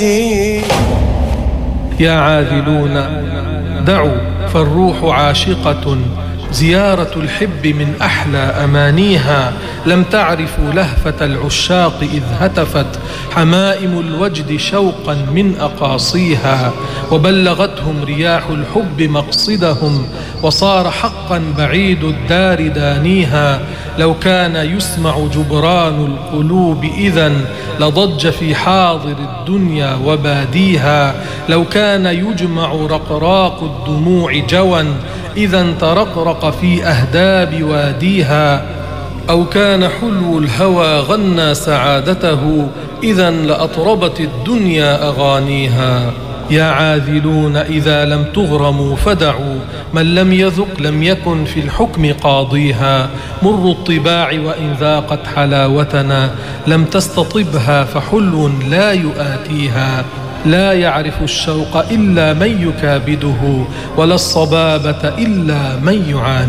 يا عاذلون دعوا فالروح عاشقة، زيارة الحب من أحلى أمانيها. لم تعرفوا لهفة العشاق إذ هتفت حمائم الوجد شوقا من أقاصيها، وبلغتهم رياح الحب مقصدهم، وصار حقا بعيد الدار دانيها. لو كان يسمع جبران القلوب إذن لضج في حاضر الدنيا وباديها. لو كان يجمع رقراق الدموع جوا إذن ترقرق في أهداب واديها. أو كان حلو الهوى غنى سعادته إذن لأطربت الدنيا أغانيها. يا عاذلون إذا لم تغرموا فدعوا، من لم يذق لم يكن في الحكم قاضيها. مر الطباع وإن ذاقت حلاوتنا لم تستطبها فحلو لا يؤاتيها. لا يعرف الشوق إلا من يكابده، ولا الصبابة إلا من يعاني.